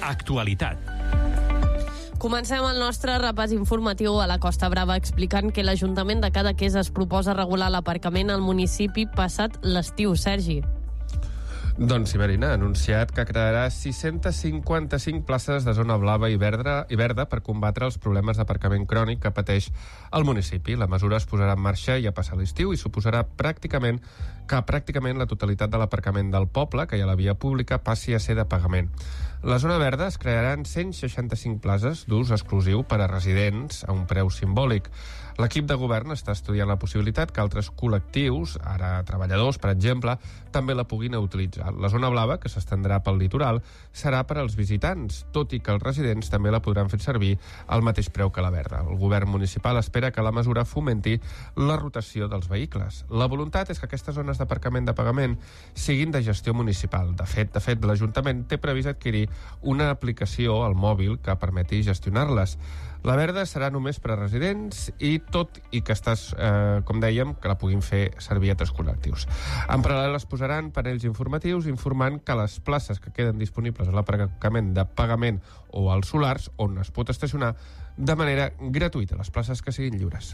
Actualitat. Comencem el nostre repàs informatiu a la Costa Brava explicant que l'Ajuntament de Cadaqués es proposa regular l'aparcament al municipi passat l'estiu. Sergi. Doncs Siberina ha anunciat que crearà 655 places de zona blava i verda per combatre els problemes d'aparcament crònic que pateix el municipi. La mesura es posarà en marxa ja passat l'estiu i suposarà pràcticament la totalitat de l'aparcament del poble, que hi ha a la via pública, passi a ser de pagament. La zona verda es crearan 165 places d'ús exclusiu per a residents a un preu simbòlic. L'equip de govern està estudiant la possibilitat que altres col·lectius, ara treballadors, per exemple, també la puguin utilitzar. La zona blava, que s'estendrà pel litoral, serà per als visitants, tot i que els residents també la podran fer servir al mateix preu que la verda. El govern municipal espera que la mesura fomenti la rotació dels vehicles. La voluntat és que aquestes zones d'aparcament de pagament siguin de gestió municipal. De fet, l'Ajuntament té previst adquirir una aplicació al mòbil que permeti gestionar-les. La verda serà només per a residents i tot i que com dèiem, que la puguin fer servir a altres col·lectius. En paral·lel es posaran panells informatius informant que les places que queden disponibles a l'aparcament de pagament o als solars, on es pot estacionar de manera gratuïta, les places que siguin lliures.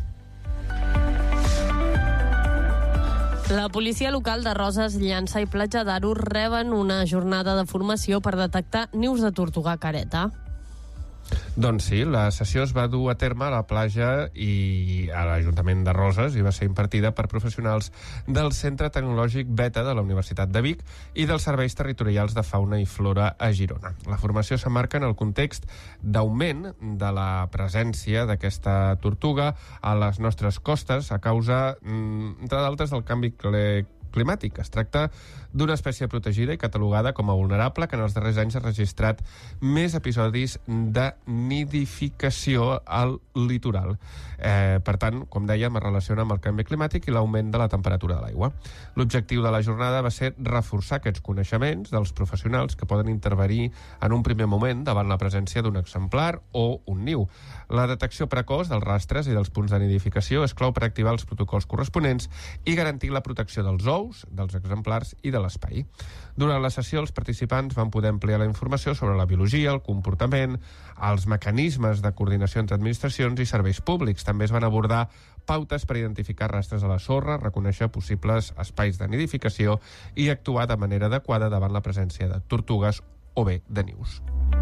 La policia local de Roses, Llançà i Platja d'Aro reben una jornada de formació per detectar nius de tortuga careta. Doncs sí, la sessió es va dur a terme a la platja i a l'Ajuntament de Roses i va ser impartida per professionals del Centre Tecnològic Beta de la Universitat de Vic i dels Serveis Territorials de Fauna i Flora a Girona. La formació s'emmarca en el context d'augment de la presència d'aquesta tortuga a les nostres costes a causa, entre d'altres, del canvi climàtic. Es tracta d'una espècie protegida i catalogada com a vulnerable que en els darrers anys ha registrat més episodis de nidificació al litoral. Per tant, com dèiem, es relaciona amb el canvi climàtic i l'augment de la temperatura de l'aigua. L'objectiu de la jornada va ser reforçar aquests coneixements dels professionals que poden intervenir en un primer moment davant la presència d'un exemplar o un niu. La detecció precoç dels rastres i dels punts de nidificació és clau per activar els protocols corresponents i garantir la protecció dels ous, dels exemplars i de l'espai. Durant la sessió, els participants van poder ampliar la informació sobre la biologia, el comportament, els mecanismes de coordinació entre administracions i serveis públics. També es van abordar pautes per identificar rastres a la sorra, reconèixer possibles espais de nidificació i actuar de manera adequada davant la presència de tortugues o bé de nius.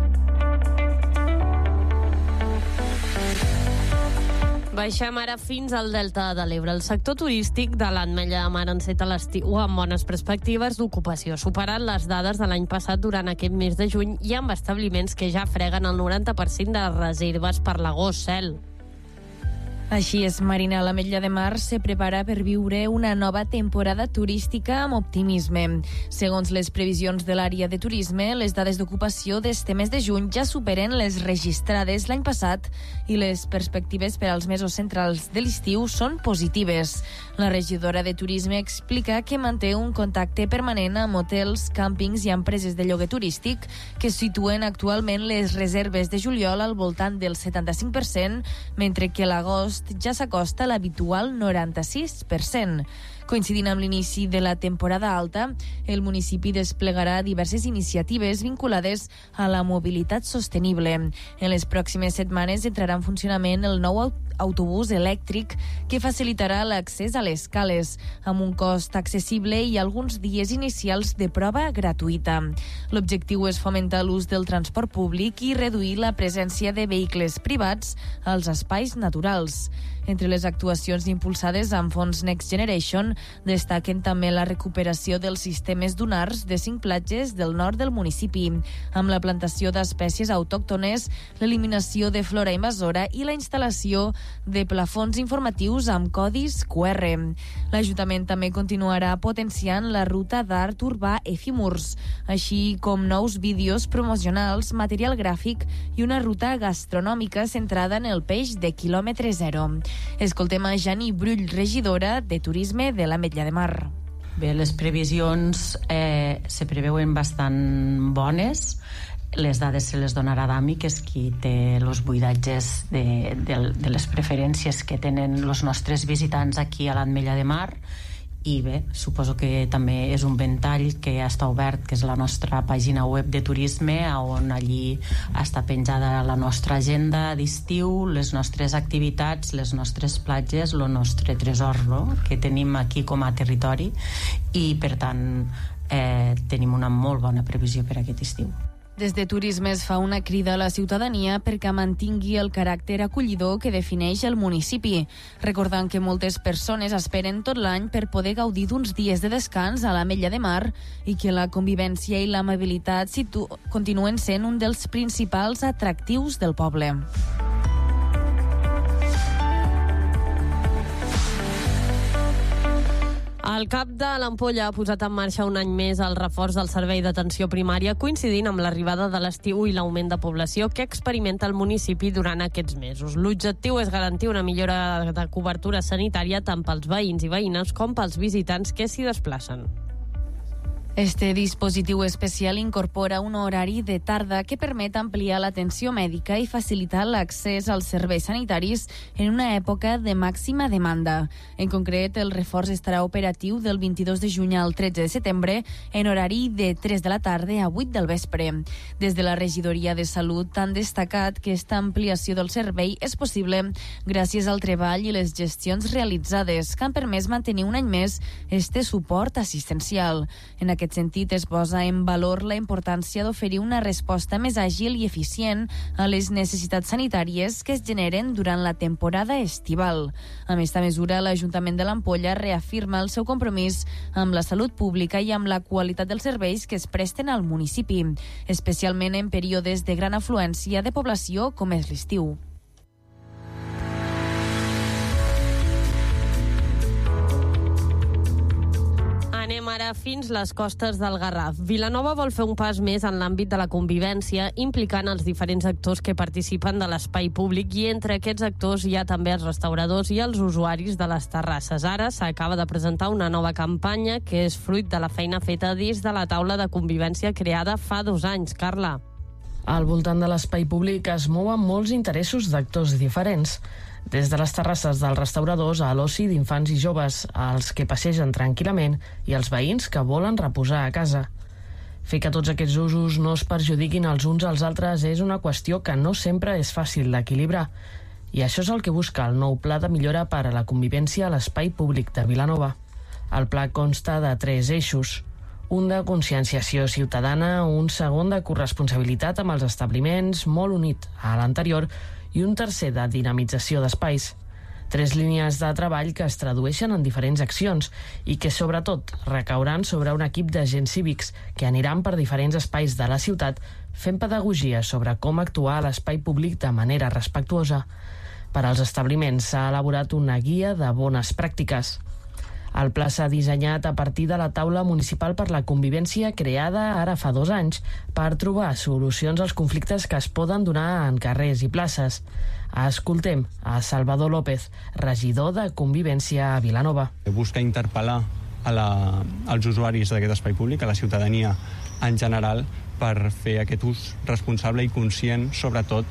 Baixem ara fins al Delta de l'Ebre. El sector turístic de l'Ametlla de Mar enceta l'estiu amb bones perspectives d'ocupació, superant les dades de l'any passat durant aquest mes de juny i amb establiments que ja freguen el 90% de reserves per l'agost, Cel. Així és, Marina. L'Ametlla de Mar se prepara per viure una nova temporada turística amb optimisme. Segons les previsions de l'àrea de turisme, les dades d'ocupació d'este mes de juny ja superen les registrades l'any passat i les perspectives per als mesos centrals de l'estiu són positives. La regidora de Turisme explica que manté un contacte permanent amb hotels, càmpings i empreses de lloguer turístic que situen actualment les reserves de juliol al voltant del 75%, mentre que l'agost ja s'acosta a l'habitual 96%. Coincidint amb l'inici de la temporada alta, el municipi desplegarà diverses iniciatives vinculades a la mobilitat sostenible. En les pròximes setmanes entrarà en funcionament el nou autobús elèctric que facilitarà l'accés a les cales, amb un cost accessible i alguns dies inicials de prova gratuïta. L'objectiu és fomentar l'ús del transport públic i reduir la presència de vehicles privats als espais naturals. Entre les actuacions impulsades amb fons Next Generation destaquen també la recuperació dels sistemes dunars de 5 platges del nord del municipi, amb la plantació d'espècies autòctones, l'eliminació de flora invasora i la instal·lació de plafons informatius amb codis QR. L'Ajuntament també continuarà potenciant la ruta d'art urbà Efimurs, així com nous vídeos promocionals, material gràfic i una ruta gastronòmica centrada en el peix de quilòmetre zero. Escoltem a Jani Brull, regidora de Turisme de l'Ametlla de Mar. Bé, les previsions se preveuen bastant bones. Les dades se les donarà Dami, que és qui té els buidatges de les preferències que tenen els nostres visitants aquí a l'Ametlla de Mar, i bé, suposo que també és un ventall que ja està obert, que és la nostra pàgina web de turisme, on allí està penjada la nostra agenda d'estiu, les nostres activitats, les nostres platges, el nostre tresor, no?, que tenim aquí com a territori, i per tant tenim una molt bona previsió per aquest estiu. Des de Turisme es fa una crida a la ciutadania perquè mantingui el caràcter acollidor que defineix el municipi, recordant que moltes persones esperen tot l'any per poder gaudir d'uns dies de descans a l'Ametlla de Mar i que la convivència i l'amabilitat continuen sent un dels principals atractius del poble. El CAP de l'Ampolla ha posat en marxa un any més el reforç del servei d'atenció primària, coincidint amb l'arribada de l'estiu i l'augment de població que experimenta el municipi durant aquests mesos. L'objectiu és garantir una millora de cobertura sanitària tant pels veïns i veïnes com pels visitants que s'hi desplacen. Este dispositiu especial incorpora un horari de tarda que permet ampliar l'atenció mèdica i facilitar l'accés als serveis sanitaris en una època de màxima demanda. En concret, el reforç estarà operatiu del 22 de juny al 13 de setembre en horari de 3 de la tarda a 8 del vespre. Des de la Regidoria de Salut han destacat que esta ampliació del servei és possible gràcies al treball i les gestions realitzades que han permès mantenir un any més este suport assistencial. En aquest sentit, es posa en valor la importància d'oferir una resposta més àgil i eficient a les necessitats sanitàries que es generen durant la temporada estival. Amb esta mesura, l'Ajuntament de l'Ampolla reafirma el seu compromís amb la salut pública i amb la qualitat dels serveis que es presten al municipi, especialment en períodes de gran afluència de població com és l'estiu. Anem ara fins les costes del Garraf. Vilanova vol fer un pas més en l'àmbit de la convivència, implicant els diferents actors que participen de l'espai públic, i entre aquests actors hi ha també els restauradors i els usuaris de les terrasses. Ara s'acaba de presentar una nova campanya que és fruit de la feina feta des de la taula de convivència creada fa 2 anys. Carla. Al voltant de l'espai públic es mouen molts interessos d'actors diferents. Des de les terrasses dels restauradors a l'oci d'infants i joves, als que passegen tranquil·lament i els veïns que volen reposar a casa. Fer que tots aquests usos no es perjudiquin els uns als altres és una qüestió que no sempre és fàcil d'equilibrar. I això és el que busca el nou Pla de millora per a la convivència a l'espai públic de Vilanova. El pla consta de 3 eixos. Un de conscienciació ciutadana, un segon de corresponsabilitat amb els establiments, molt unit a l'anterior, i un tercer de dinamització d'espais. 3 línies de treball que es tradueixen en diferents accions i que, sobretot, recauran sobre un equip d'agents cívics que aniran per diferents espais de la ciutat fent pedagogia sobre com actuar a l'espai públic de manera respectuosa. Per als establiments s'ha elaborat una guia de bones pràctiques. El pla s'ha dissenyat a partir de la taula municipal per la convivència creada ara fa 2 anys per trobar solucions als conflictes que es poden donar en carrers i places. Escoltem a Salvador López, regidor de Convivència a Vilanova. Busca interpel·lar als usuaris d'aquest espai públic, a la ciutadania en general, per fer aquest ús responsable i conscient, sobretot,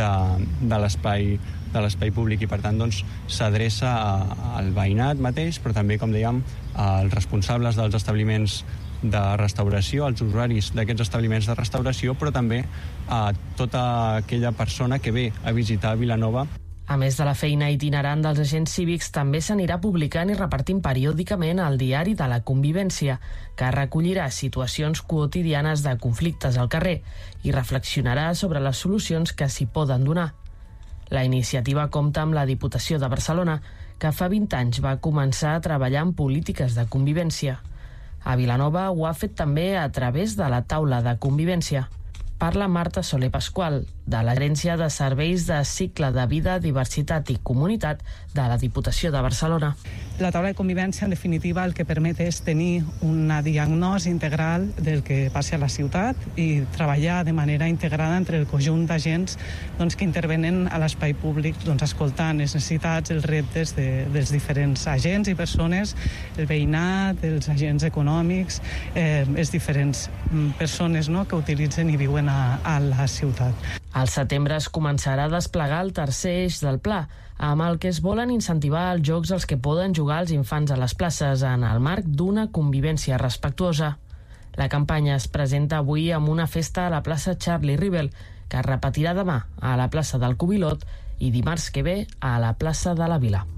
de l'espai públic, i per tant s'adreça al veïnat mateix, però també, com dèiem, als responsables dels establiments de restauració, als usuaris d'aquests establiments de restauració, però també a tota aquella persona que ve a visitar Vilanova. A més de la feina itinerant dels agents cívics, també s'anirà publicant i repartint periòdicament el diari de la convivència, que recollirà situacions quotidianes de conflictes al carrer i reflexionarà sobre les solucions que s'hi poden donar. La iniciativa compta amb la Diputació de Barcelona, que fa 20 anys va començar a treballar en polítiques de convivència. A Vilanova ho ha fet també a través de la taula de convivència. Parla Marta Soler Pasqual, de la Gerència de Serveis de Cicle de Vida, Diversitat i Comunitat de la Diputació de Barcelona. La taula de convivència, en definitiva, el que permet és tenir una diagnosi integral del que passa a la ciutat i treballar de manera integrada entre el conjunt d'agents que intervenen a l'espai públic, escoltant les necessitats, els reptes dels diferents agents i persones, el veïnat, els agents econòmics, les diferents persones que utilitzen i viuen venen a la ciutat. Al setembre es començarà a desplegar el tercer eix del pla, amb el que es volen incentivar els jocs als que poden jugar els infants a les places en el marc d'una convivència respectuosa. La campanya es presenta avui amb una festa a la plaça Charlie Rivel, que es repetirà demà a la plaça del Cubilot i dimarts que ve a la plaça de la Vila.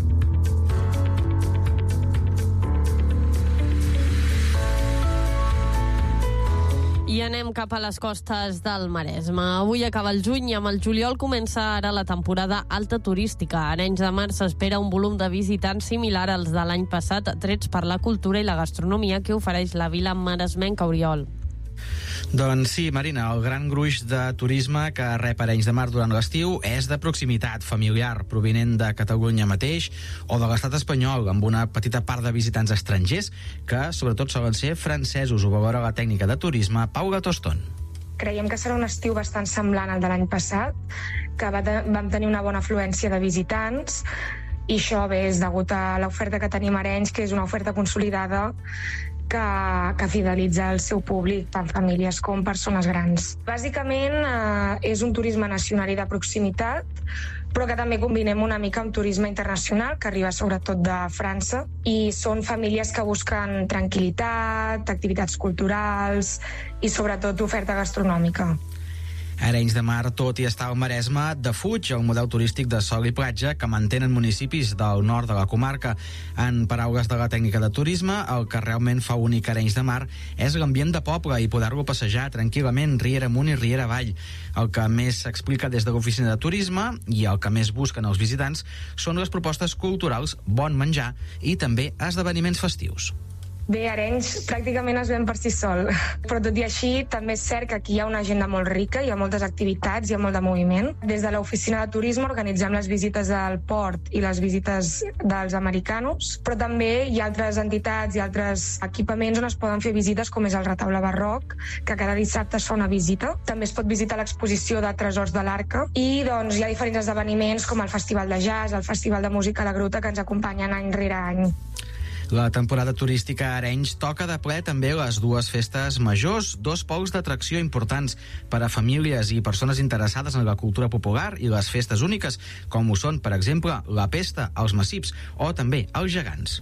I anem cap a les costes del Maresme. Avui acaba el juny i amb el juliol comença ara la temporada alta turística. A Arenys de Mar s'espera un volum de visitants similar als de l'any passat, trets per la cultura i la gastronomia que ofereix la vila maresmenca. Oriol. Doncs sí, Marina, el gran gruix de turisme que rep Arenys de Mar durant l'estiu és de proximitat, familiar, provinent de Catalunya mateix o de l'estat espanyol, amb una petita part de visitants estrangers que sobretot solen ser francesos. Ho valora la tècnica de turisme Paula Toston. Creiem que serà un estiu bastant semblant al de l'any passat, que vam tenir una bona afluència de visitants, i això bé és degut a l'oferta que tenim a Arenys, que és una oferta consolidada que fidelitza el seu públic, tant famílies com persones grans. Bàsicament és un turisme nacional i de proximitat, però que també combinem una mica amb turisme internacional, que arriba sobretot de França, i són famílies que busquen tranquil·litat, activitats culturals i sobretot oferta gastronòmica. Arenys de Mar, tot i estar al Maresme, defuig el model turístic de sol i platja que mantenen municipis del nord de la comarca. En paraules de la tècnica de turisme, el que realment fa únic Arenys de Mar és l'ambient de poble i poder-lo passejar tranquil·lament riera amunt i riera avall. El que més s'explica des de l'oficina de turisme i el que més busquen els visitants són les propostes culturals, bon menjar i també esdeveniments festius. Bé, Arenys pràcticament es ven per si sol, però tot i així també és cert que aquí hi ha una agenda molt rica, hi ha moltes activitats, hi ha molt de moviment. Des de l'oficina de turisme organitzem les visites al port i les visites dels americanos, però també hi ha altres entitats i altres equipaments on es poden fer visites, com és el retaule barroc, que cada dissabte es fa una visita. També es pot visitar l'exposició de Tresors de l'Arca i doncs, hi ha diferents esdeveniments com el Festival de Jazz, el Festival de Música a la Gruta, que ens acompanyen any rere any. La temporada turística a Arenys toca de ple també les dues festes majors, dos pols d'atracció importants per a famílies i persones interessades en la cultura popular i les festes úniques, com ho són, per exemple, la Pesta, els Massips o també els Gegants.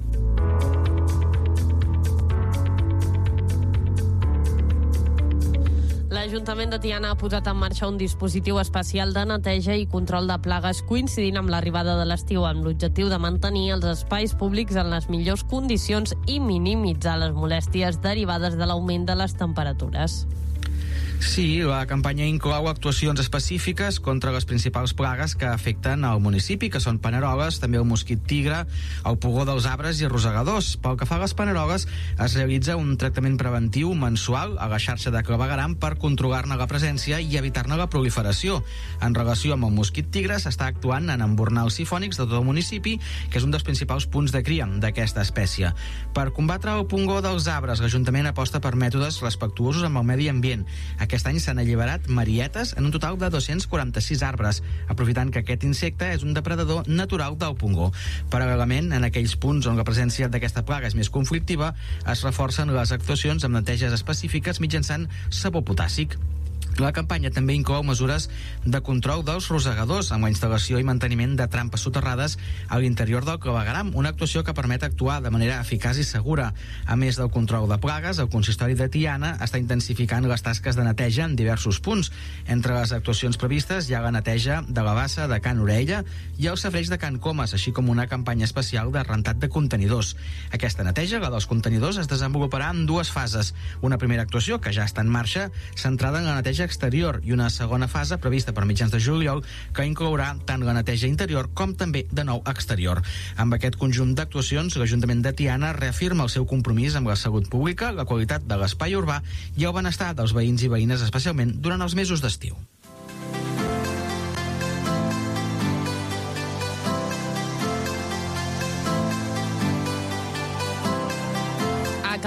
L'Ajuntament de Tiana ha posat en marxa un dispositiu especial de neteja i control de plagues coincidint amb l'arribada de l'estiu, amb l'objectiu de mantenir els espais públics en les millors condicions i minimitzar les molèsties derivades de l'augment de les temperatures. Sí, la campanya inclou actuacions específiques contra les principals plagues que afecten el municipi, que són paneroles, també el mosquit tigre, el pugó dels arbres i rosegadors. Pel que fa a les paneroles, es realitza un tractament preventiu mensual a la xarxa de clavegueram per controlar-ne la presència i evitar-ne la proliferació. En relació amb el mosquit tigre, s'està actuant en embornar els sifònics de tot el municipi, que és un dels principals punts de cria d'aquesta espècie. Per combatre el pungó dels arbres, l'Ajuntament aposta per mètodes respectuosos amb el medi ambient. Aquest any s'han alliberat marietes en un total de 246 arbres, aprofitant que aquest insecte és un depredador natural del pungó. Paral·lelament, en aquells punts on la presència d'aquesta plaga és més conflictiva, es reforcen les actuacions amb neteges específiques mitjançant sabó potàssic. La campanya també inclou mesures de control dels rosegadors amb la instal·lació i manteniment de trampes soterrades a l'interior del clavegueram, una actuació que permet actuar de manera eficaç i segura. A més del control de plagues, el consistori de Tiana està intensificant les tasques de neteja en diversos punts. Entre les actuacions previstes hi ha la neteja de la bassa de Can Orella i el safareig de Can Comas, així com una campanya especial de rentat de contenidors. Aquesta neteja, la dels contenidors, es desenvoluparà en dues fases. Una primera actuació, que ja està en marxa, centrada en la neteja exterior, i una segona fase prevista per mitjans de juliol que inclourà tant la neteja interior com també de nou exterior. Amb aquest conjunt d'actuacions, l'Ajuntament de Tiana reafirma el seu compromís amb la salut pública, la qualitat de l'espai urbà i el benestar dels veïns i veïnes, especialment durant els mesos d'estiu.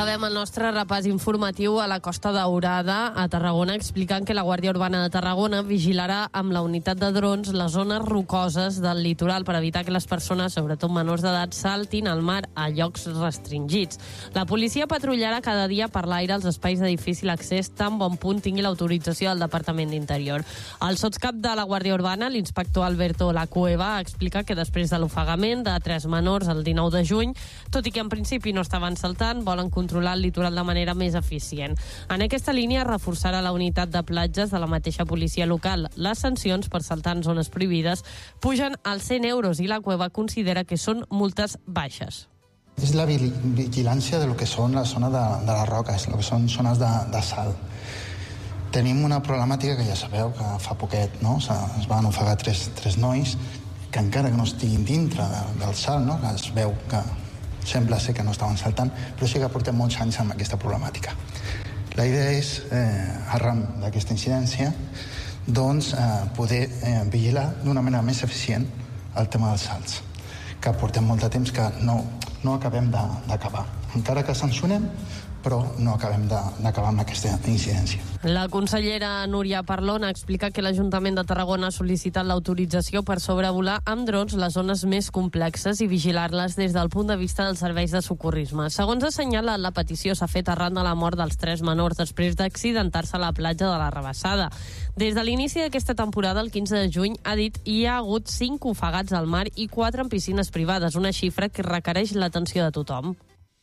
acabem el nostre repàs informatiu a la Costa Daurada, a Tarragona, explicant que la Guàrdia Urbana de Tarragona vigilarà amb la unitat de drons les zones rocoses del litoral per evitar que les persones, sobretot menors d'edat, saltin al mar a llocs restringits. La policia patrullarà cada dia per l'aire els espais de difícil accés tan bon punt tingui l'autorització del Departament d'Interior. El sotscap de la Guàrdia Urbana, l'inspector Alberto La Cueva, explica que després de l'ofegament de 3 menors el 19 de juny, tot i que en principi no estaven saltant, volen controlar el litoral de manera més eficient. En aquesta línia reforçarà la unitat de platges de la mateixa policia local. Les sancions per saltar en zones prohibides pugen als 100 euros i la Cueva considera que són multes baixes. És la vigilància de lo que són les zones de les roques, el que són zones de sal. Tenim una problemàtica que ja sabeu que fa poquet, no? Es van ofegar tres nois que encara que no estiguin dintre del sal, no? Que es veu que sembla ser que no estaven saltant, però sí que portem molts anys amb aquesta problemàtica. La idea és, arran d'aquesta incidència, doncs, poder vigilar d'una manera més eficient el tema dels salts, que portem molt de temps que no acabem d'acabar. Encara que sancionem, però no acabem d'acabar amb aquesta incidència. La consellera Núria Parlon explica que l'Ajuntament de Tarragona ha sol·licitat l'autorització per sobrevolar amb drons les zones més complexes i vigilar-les des del punt de vista dels serveis de socorrisme. Segons assenyala, la petició s'ha fet arran de la mort dels 3 menors després d'accidentar-se a la platja de la Rabassada. Des de l'inici d'aquesta temporada, el 15 de juny, ha dit hi ha hagut 5 ofegats al mar i 4 en piscines privades, una xifra que requereix l'atenció de tothom.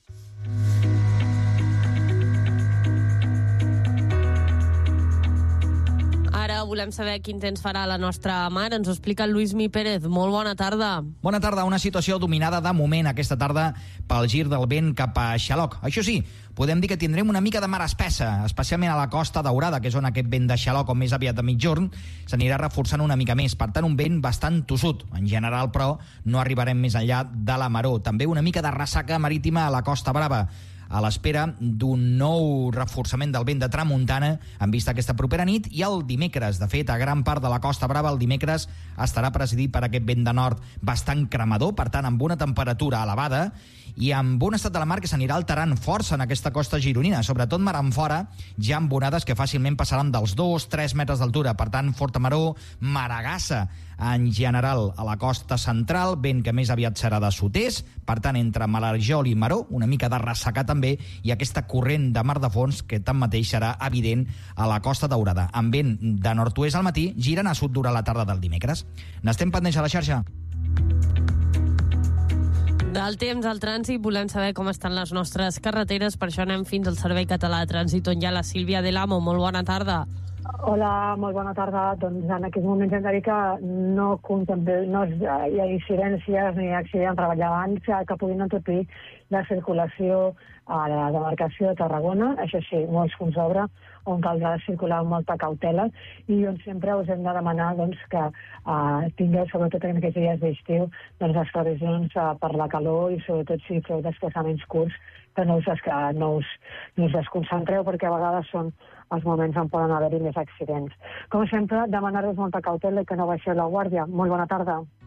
Ara volem saber quin temps farà la nostra mar. Ens ho explica Lluís Mi Pérez. Molt bona tarda. Bona tarda. Una situació dominada de moment aquesta tarda pel gir del vent cap a Xaloc. Això sí, podem dir que tindrem una mica de mar espessa, especialment a la Costa Daurada, que és on aquest vent de Xaloc, o més aviat de migjorn, s'anirà reforçant una mica més. Per tant, un vent bastant tossut. En general, però, no arribarem més enllà de la maró. També una mica de ressaca marítima a la Costa Brava, a l'espera d'un nou reforçament del vent de tramuntana en vista aquesta propera nit, i el dimecres, de fet, a gran part de la Costa Brava, el dimecres estarà presidit per aquest vent de nord bastant cremador, per tant, amb una temperatura elevada i amb un estat de la mar que s'anirà alterant força en aquesta costa gironina, sobretot mar enfora, ja amb onades que fàcilment passaran dels 2-3 metres d'altura. Per tant, forta maror, maragassa en general a la costa central, vent que més aviat serà de sud-est, per tant, entre Malarjol i Maró, una mica de ressacar també, i aquesta corrent de mar de fons que tanmateix serà evident a la Costa Daurada. Amb vent de nord-oest al matí, giren a sud durant la tarda del dimecres. N'estem pendents a la xarxa. Del temps al trànsit, volem saber com estan les nostres carreteres, per això anem fins al Servei Català de Trànsit, on hi ha la Sílvia de l'Amo. Molt bona tarda. Hola, molt bona tarda. Doncs en aquests moments hem de dir que no hi ha incidències ni accidents rellevants que puguin entorpir la circulació a la demarcació de Tarragona. Això sí, molts punts d'obra on caldrà circular amb molta cautela i on sempre us hem de demanar que tingueu, sobretot en aquests dies d'estiu, les previsions per la calor i sobretot si feu desplaçaments curts, que no us desconcentreu, perquè a vegades són els moments on poden haver-hi més accidents. Com sempre, demanar-vos molta cautela i que no baixeu la guàrdia. Molt bona tarda.